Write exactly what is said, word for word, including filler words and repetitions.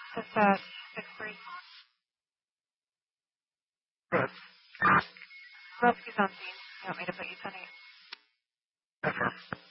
Just uh, six three. Good. Rescue's on scene. You want me to put you ten eight? Affirm.